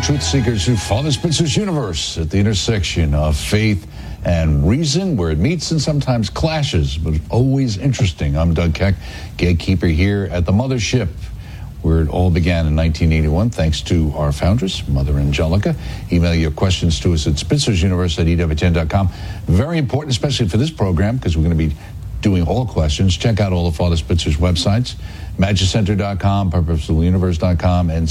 truth seekers through Father Spitzer's universe at the intersection of faith and reason, where it meets and sometimes clashes, but always interesting. I'm Doug Keck, gatekeeper here at the Mothership, where it all began in 1981, thanks to our foundress, Mother Angelica. Email your questions to us at spitzersuniverse@ewtn.com. Very important, especially for this program, because we're going to be doing all questions. Check out all of Father Spitzer's websites, magicenter.com, purposefuluniverse.com, and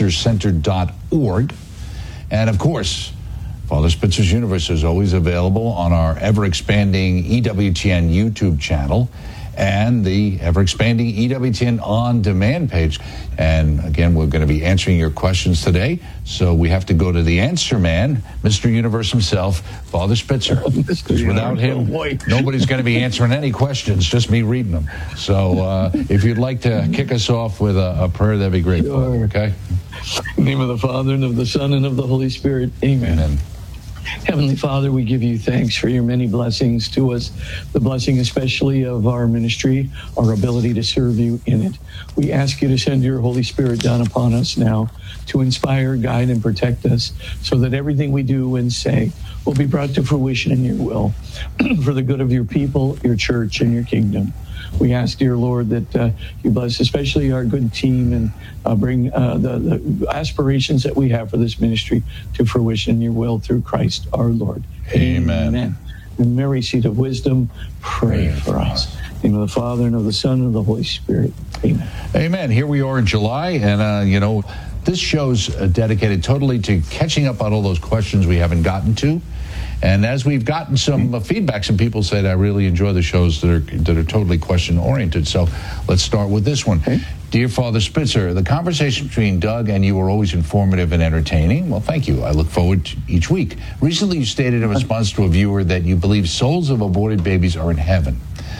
spitzercenter.org. And, of course, Father Spitzer's Universe is always available on our ever-expanding EWTN YouTube channel and the ever-expanding EWTN On-Demand page. And, again, we're going to be answering your questions today, so we have to go to the answer man, Mr. Universe himself, Father Spitzer. Because without him, nobody's going to be answering any questions, just me reading them. So if you'd like to kick us off with a prayer, that'd be great. Sure. Okay? In the name of the Father, and of the Son, and of the Holy Spirit. Amen. Amen. Heavenly Father, we give you thanks for your many blessings to us, the blessing especially of our ministry, our ability to serve you in it. We ask you to send your Holy Spirit down upon us now to inspire, guide, and protect us so that everything we do and say will be brought to fruition in your will for the good of your people, your church, and your kingdom. We ask, dear Lord, that you bless especially our good team and bring the aspirations that we have for this ministry to fruition in your will through Christ our Lord. Amen. Amen. And Mary, seat of wisdom, pray for us. In the name of the Father, and of the Son, and of the Holy Spirit. Amen. Amen. Here we are in July, and, this show's dedicated totally to catching up on all those questions we haven't gotten to. And as we've gotten some feedback, some people said, I really enjoy the shows that are totally question-oriented. So let's start with this one. Okay. Dear Father Spitzer, the conversation between Doug and you are always informative and entertaining. Well, thank you. I look forward to each week. Recently, you stated in response to a viewer that you believe souls of aborted babies are in heaven.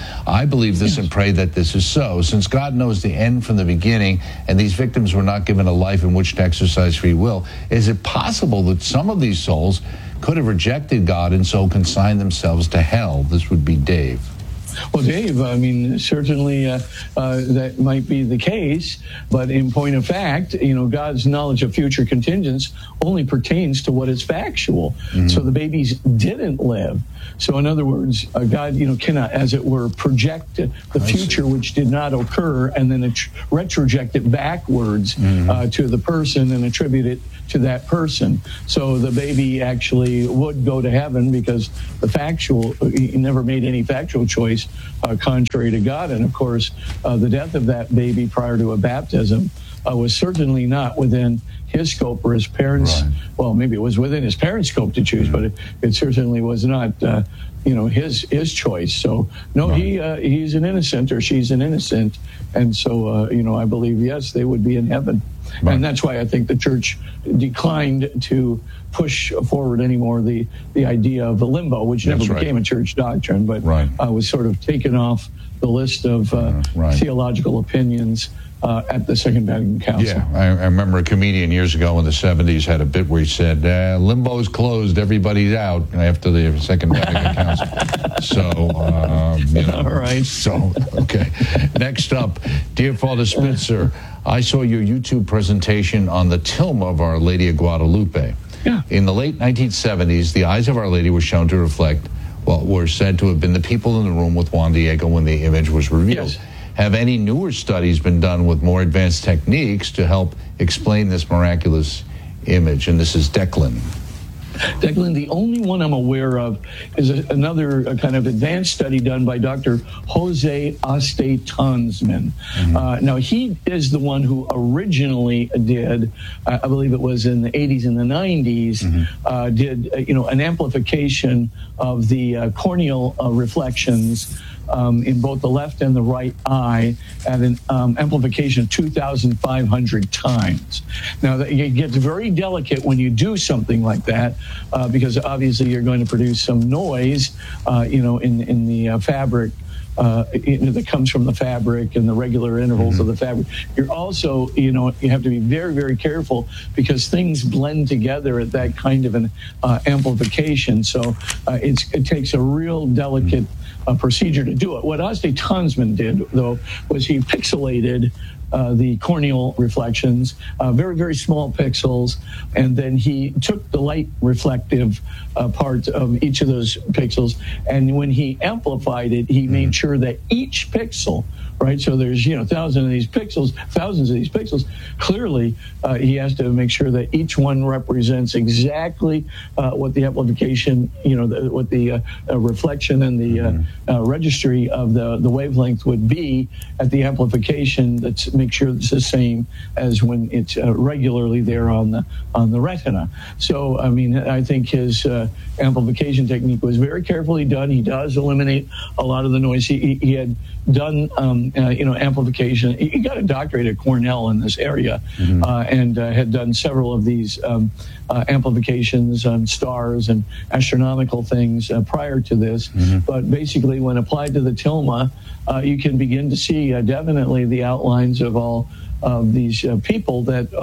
I believe this and pray that this is so. Since God knows the end from the beginning and these victims were not given a life in which to exercise free will, is it possible that some of these souls could have rejected God and so consigned themselves to hell? This would be Dave. Well, Dave, I mean, certainly that might be the case, but in point of fact, God's knowledge of future contingents only pertains to what is factual. Mm-hmm. So the babies didn't live. So in other words, God, cannot, as it were, project the future which did not occur and then retroject it backwards to the person and attribute it to that person. So the baby actually would go to heaven because he never made any factual choice contrary to God. And of course, the death of that baby prior to a baptism was certainly not within his scope or his parents. Right. Well, maybe it was within his parents' scope to choose, but it certainly was not, his choice. So no, right. He's an innocent or she's an innocent, and so I believe yes, they would be in heaven. Right. And that's why I think the church declined to push forward anymore the idea of a limbo, which never became a church doctrine, but was sort of taken off the list of theological opinions at the Second Vatican Council. Yeah, I remember a comedian years ago in the 70s had a bit where he said, limbo's closed, everybody's out after the Second Vatican Council. So, All right. So, okay. Next up, dear Father Spitzer, I saw your YouTube presentation on the Tilma of Our Lady of Guadalupe. Yeah. In the late 1970s, the eyes of Our Lady were shown to reflect what were said to have been the people in the room with Juan Diego when the image was revealed. Yes. Have any newer studies been done with more advanced techniques to help explain this miraculous image? And this is Declan. Declan, the only one I'm aware of is another kind of advanced study done by Dr. Jose Aste-Tonsman. Mm-hmm. Now, he is the one who originally did, I believe it was in the 80s and the 90s, did an amplification of the corneal reflections in both the left and the right eye at an amplification of 2,500 times. Now, it gets very delicate when you do something like that because obviously you're going to produce some noise, in the fabric that comes from the fabric and the regular intervals of the fabric. You're also, you have to be very, very careful because things blend together at that kind of an amplification. So it takes a real delicate procedure to do it. What Aste-Tonsman did, though, was he pixelated the corneal reflections, very, very small pixels, and then he took the light reflective part of each of those pixels, and when he amplified it, he made sure that each pixel, right, so there's thousands of these pixels, clearly he has to make sure that each one represents exactly what the amplification, what the reflection and the registry of the wavelength would be at the amplification. That's make sure it's the same as when it's regularly there on the retina. So I mean, I think his amplification technique was very carefully done. He does eliminate a lot of the noise. He had done amplification. He got a doctorate at Cornell in this area, and had done several of these amplifications on stars and astronomical things prior to this. But basically, when applied to the tilma, you can begin to see definitely the outlines of all of these people that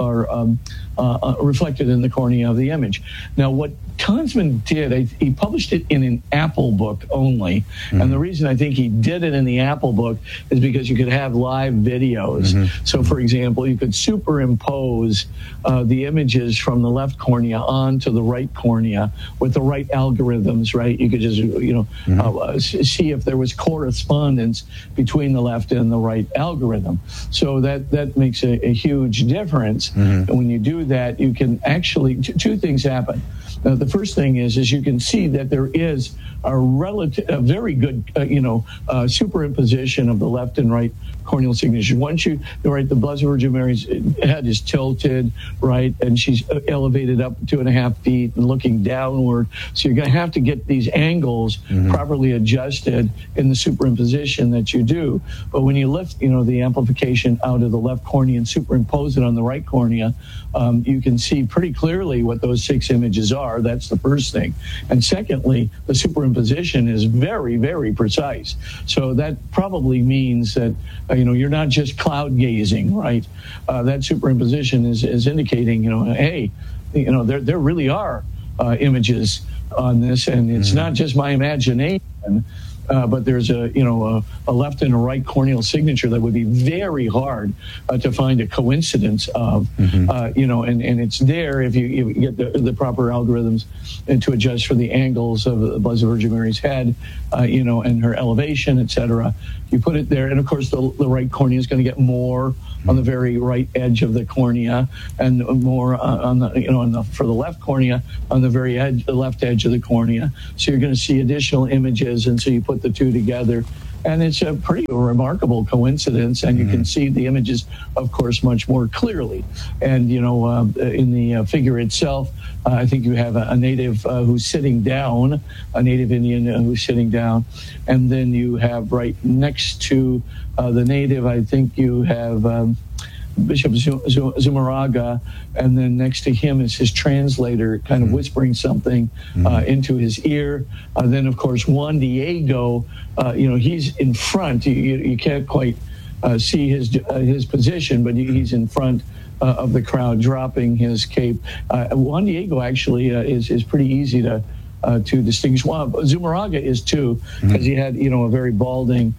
are reflected in the cornea of the image. Now, what Tonsman did, he published it in an Apple book only. And the reason I think he did it in the Apple book is because you could have live videos. So, for example, you could superimpose the images from the left cornea onto the right cornea with the right algorithms, right? You could just, see if there was correspondence between the left and the right algorithm. So that makes a huge difference. And when you do that, you can actually, two things happen. The first thing is you can see that there is a very good, superimposition of the left and right corneal signatures. Once the Blessed Virgin Mary's head is tilted, right, and she's elevated up 2.5 feet and looking downward. So you're going to have to get these angles properly adjusted in the superimposition that you do. But when you lift, the amplification out of the left cornea and superimpose it on the right cornea, you can see pretty clearly what those 6 images are. That's the first thing. And secondly, the superimposition is very, very precise. So that probably means that, you're not just cloud gazing, right? That superimposition is indicating, hey, there really are images on this, and it's not just my imagination. But there's a left and a right corneal signature that would be very hard to find a coincidence of, and it's there if you get the proper algorithms to adjust for the angles of the Blessed Virgin Mary's head, and her elevation, etc. You put it there, and of course the right cornea is going to get more on the very right edge of the cornea, and more on the for the left cornea on the very the left edge of the cornea. So you're going to see additional images, and so you put the two together, and it's a pretty remarkable coincidence, and you can see the images, of course, much more clearly. And in the figure itself, I think you have a native who's sitting down, a native Indian who's sitting down, and then you have right next to the native, I think you have Bishop Zumarraga, and then next to him is his translator kind of whispering something into his ear. Then, of course, Juan Diego, he's in front. You can't quite see his position, but he's in front of the crowd dropping his cape. Juan Diego actually is pretty easy to distinguish. Well, Zumarraga is too, because he had a very balding,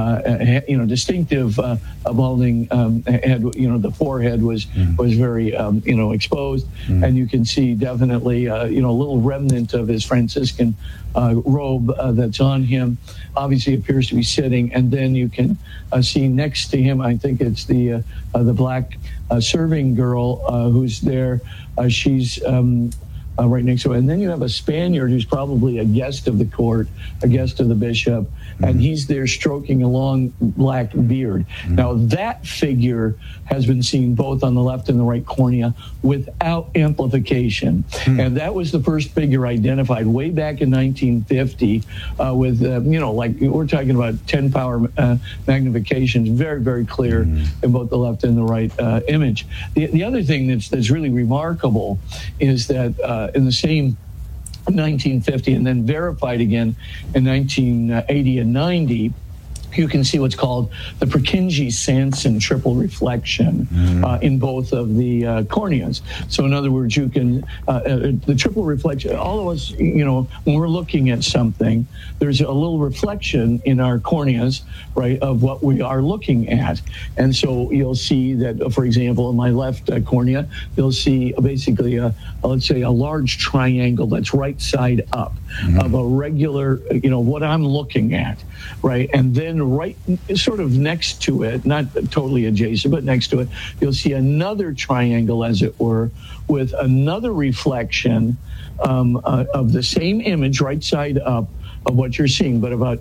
distinctive balding head. The forehead was very exposed, and you can see definitely a little remnant of his Franciscan robe that's on him. Obviously appears to be sitting, and then you can see next to him, I think it's the black serving girl who's there. She's right next to it. And then you have a Spaniard who's probably a guest of the court, a guest of the bishop, and he's there stroking a long black beard. Now, that figure has been seen both on the left and the right cornea without amplification. And that was the first figure identified way back in 1950 with, like we're talking about 10 power magnification, very, very clear in both the left and the right image. The other thing that's really remarkable is that in the same 1950 and then verified again in 1980 and 90, you can see what's called the Purkinje-Sanson triple reflection in both of the corneas. So in other words, you can, the triple reflection, all of us, when we're looking at something, there's a little reflection in our corneas, right, of what we are looking at. And so you'll see that, for example, in my left cornea, you'll see basically, let's say, a large triangle that's right side up of a regular, what I'm looking at, right? And then right sort of next to it, not totally adjacent, but next to it, you'll see another triangle, as it were, with another reflection of the same image right side up of what you're seeing, but about,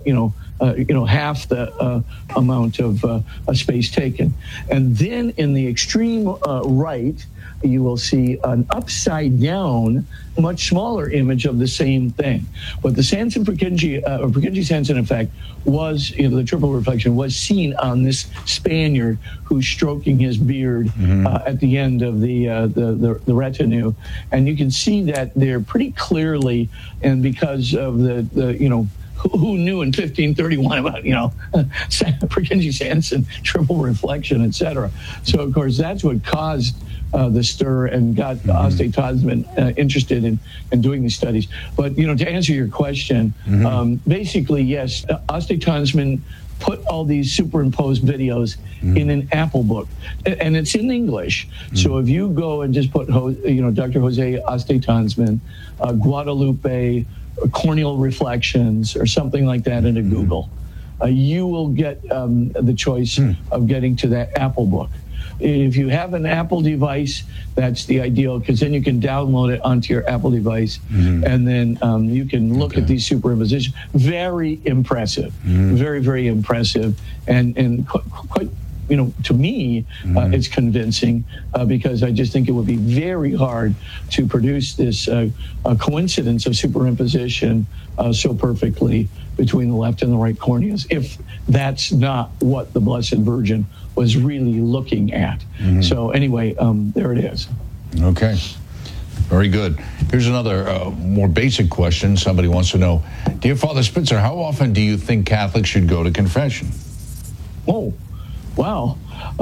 half the amount of space taken. And then in the extreme right, you will see an upside down, much smaller image of the same thing. But the Purkinje-Sanson effect was, the triple reflection was seen on this Spaniard who's stroking his beard at the end of the retinue. And you can see that there pretty clearly, and because of the who knew in 1531 about, Purkinje-Sanson triple reflection, et cetera. So, of course, that's what caused the stir and got Astrid Tasman interested in doing these studies. But, to answer your question, basically, yes, Astrid Tasman put all these superimposed videos in an Apple book, and it's in English. So if you go and just put, Dr. Jose Astrid Tasman, Guadalupe, corneal reflections, or something like that into Google, you will get the choice of getting to that Apple book. If you have an Apple device, that's the ideal, because then you can download it onto your Apple device, and then you can look at these superimpositions. Very impressive, very, very impressive, and quite, to me, it's convincing, because I just think it would be very hard to produce this coincidence of superimposition so perfectly between the left and the right corneas, if that's not what the Blessed Virgin was really looking at. So anyway, there it is. Okay. Very good. Here's another more basic question. Somebody wants to know, dear Father Spitzer, how often do you think Catholics should go to confession? Oh, wow.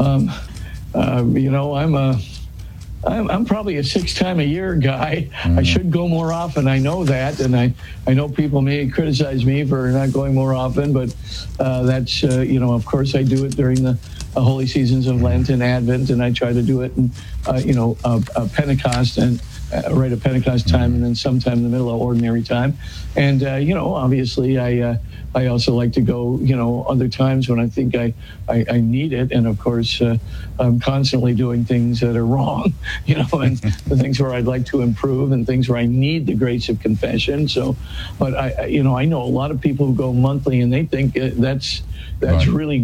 I'm probably a 6-time-a-year guy. I should go more often. I know that, and I know people may criticize me for not going more often, but that's, of course I do it during the holy seasons of Lent and Advent, and I try to do it in, Pentecost and right at Pentecost time, and then sometime in the middle of ordinary time. And, obviously I also like to go, other times when I think I need it. And of course, I'm constantly doing things that are wrong, and the things where I'd like to improve and things where I need the grace of confession. So, but I know a lot of people who go monthly and they think that's really